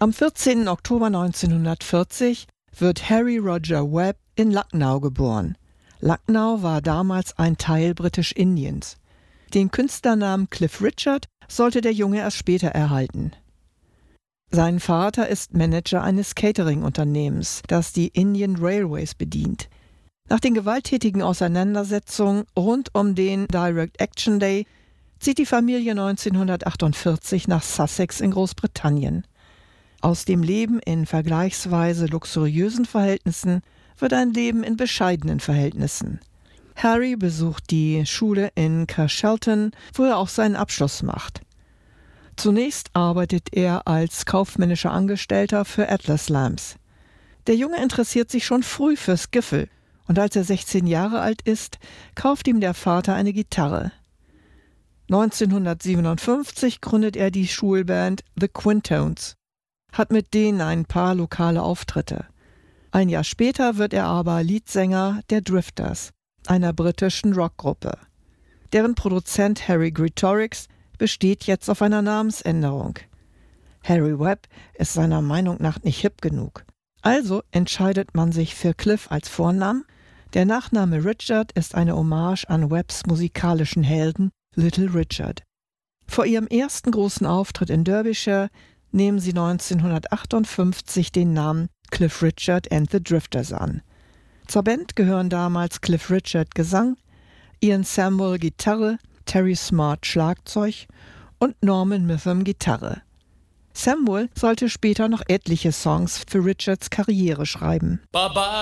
Am 14. Oktober 1940 wird Harry Roger Webb in Lucknow geboren. Lucknow war damals ein Teil Britisch-Indiens. Den Künstlernamen Cliff Richard sollte der Junge erst später erhalten. Sein Vater ist Manager eines Catering-Unternehmens, das die Indian Railways bedient. Nach den gewalttätigen Auseinandersetzungen rund um den Direct Action Day zieht die Familie 1948 nach Sussex in Großbritannien. Aus dem Leben in vergleichsweise luxuriösen Verhältnissen wird ein Leben in bescheidenen Verhältnissen. Harry besucht die Schule in Carshalton, wo er auch seinen Abschluss macht. Zunächst arbeitet er als kaufmännischer Angestellter für Atlas Lamps. Der Junge interessiert sich schon früh fürs Giffel und als er 16 Jahre alt ist, kauft ihm der Vater eine Gitarre. 1957 gründet er die Schulband The Quintones, hat mit denen ein paar lokale Auftritte. Ein Jahr später wird er aber Leadsänger der Drifters, einer britischen Rockgruppe. Deren Produzent Harry Gretorix besteht jetzt auf einer Namensänderung. Harry Webb ist seiner Meinung nach nicht hip genug. Also entscheidet man sich für Cliff als Vornamen. Der Nachname Richard ist eine Hommage an Webbs musikalischen Helden Little Richard. Vor ihrem ersten großen Auftritt in Derbyshire nehmen sie 1958 den Namen Cliff Richard and the Drifters an. Zur Band gehören damals Cliff Richard Gesang, Ian Samuel Gitarre, Terry Smart Schlagzeug und Norman Mitham Gitarre. Samuel sollte später noch etliche Songs für Richards Karriere schreiben. Bye-bye.